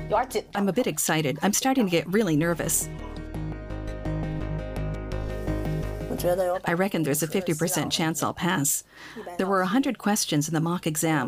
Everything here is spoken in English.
I'm a bit excited. I'm starting to get really nervous. I reckon there's a 50% chance I'll pass. There were 100 questions in the mock exam.